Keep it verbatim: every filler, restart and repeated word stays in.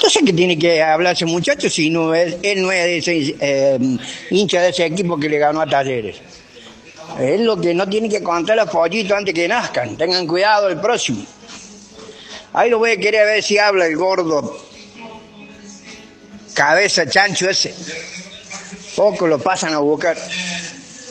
Entonces, ¿qué tiene que hablar ese muchacho si no es, él no es de ese, eh, hincha de ese equipo que le ganó a Talleres? Es lo que no tiene que contar los pollitos antes que nazcan. Tengan cuidado el próximo. Ahí lo voy a querer ver si habla el gordo cabeza chancho ese. Poco lo pasan a buscar.